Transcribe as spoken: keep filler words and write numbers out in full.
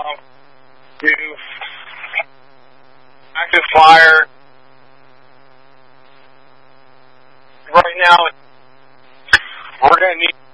um, to active fire. Right now, we're going to need